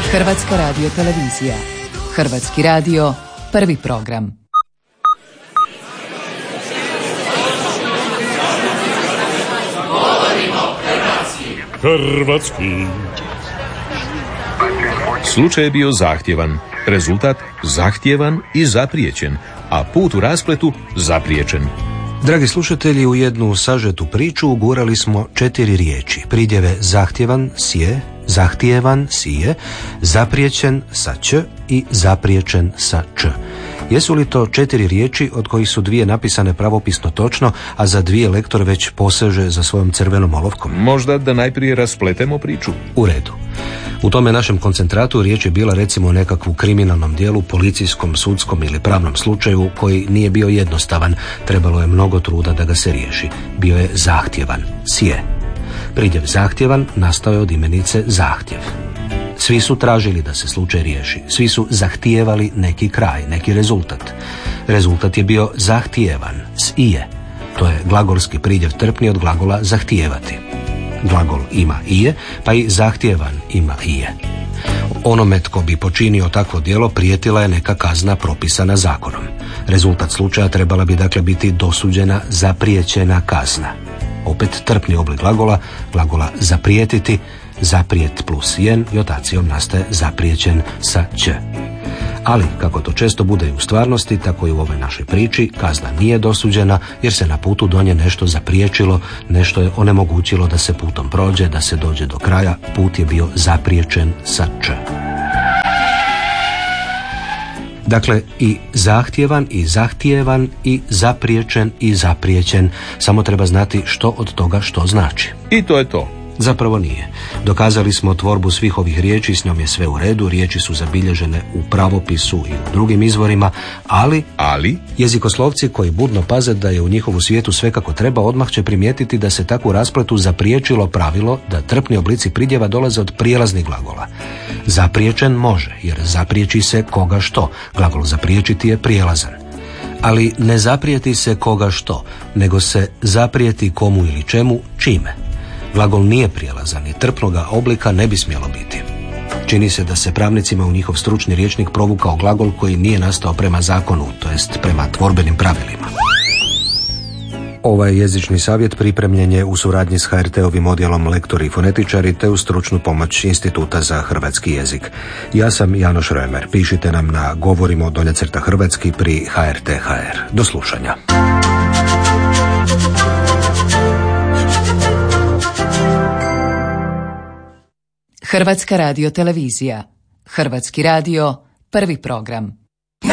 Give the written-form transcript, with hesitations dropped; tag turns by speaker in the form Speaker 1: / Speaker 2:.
Speaker 1: Hrvatska radiotelevizija. Hrvatski radio, prvi program.
Speaker 2: Hrvatski. Slučaj je bio zahtjevan, rezultat zahtjevan i zapriječen, a put u raspletu zapriječen.
Speaker 3: Dragi slušatelji, u jednu sažetu priču ugurali smo 4 riječi. Pridjeve zahtjevan, sije, zahtijevan, sije, zapriječen sa ć i zapriječen sa č. Jesu li to 4 riječi od kojih su 2 napisane pravopisno točno, a za 2 lektor već poseže za svojom crvenom olovkom?
Speaker 2: Možda da najprije raspletemo priču.
Speaker 3: U redu. U tome našem koncentratu riječ je bila recimo o nekakvu kriminalnom dijelu, policijskom, sudskom ili pravnom slučaju koji nije bio jednostavan. Trebalo je mnogo truda da ga se riješi. Bio je zahtjevan, sije. Pridjev zahtjevan nastao je od imenice zahtjev. Svi su tražili da se slučaj riješi. Svi su zahtijevali neki kraj, neki rezultat. Rezultat je bio zahtijevan, s ije. To je glagolski pridjev trpni od glagola zahtijevati. Glagol ima ije, pa i zahtjevan ima ije. Onome tko bi počinio takvo djelo prijetila je neka kazna propisana zakonom. Rezultat slučaja trebala bi dakle biti dosuđena zapriječena kazna. Opet trpni oblik glagola zaprijetiti, zaprijet plus jen, jotacijom nastaje zapriječen sa ć. Ali, kako to često bude i u stvarnosti, tako i u ovoj našoj priči, kazna nije dosuđena jer se na putu do nje nešto zapriječilo, nešto je onemogućilo da se putom prođe, da se dođe do kraja. Put je bio zapriječen sa č. Dakle, i zahtjevan, i zahtijevan, i zapriječen, i zapriječen. Samo treba znati što od toga što znači.
Speaker 2: I to je to.
Speaker 3: Zapravo nije. Dokazali smo tvorbu svih ovih riječi, s njom je sve u redu, riječi su zabilježene u pravopisu i u drugim izvorima, ali jezikoslovci koji budno paze da je u njihovu svijetu sve kako treba, odmah će primijetiti da se takvu raspletu zapriječilo pravilo da trpni oblici pridjeva dolaze od prijelaznih glagola. Zapriječen može, jer zapriječi se koga što. Glagol zapriječiti je prijelazan. Ali ne zaprijeti se koga što, nego se zaprijeti komu ili čemu, čime. Glagol nije prijelazan i trpnoga oblika ne bi smjelo biti. Čini se da se pravnicima u njihov stručni rječnik provukao glagol koji nije nastao prema zakonu, to jest prema tvorbenim pravilima. Ovaj jezični savjet pripremljen je u suradnji s HRT-ovim odjelom lektori i fonetičari te uz stručnu pomoć Instituta za hrvatski jezik. Ja sam Janoš Römer. Pišite nam na govorimo_hrvatski pri HRT.hr. Do slušanja.
Speaker 1: Hrvatska radiotelevizija. Hrvatski radio, prvi program.